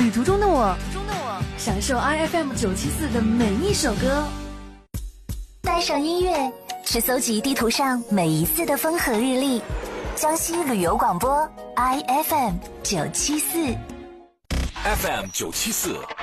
旅途中的我，享受 IFM 974的每一首歌。 带上音乐，去搜集地图上每一次的风和日丽。江西旅游广播 IFM 974。 FM 974。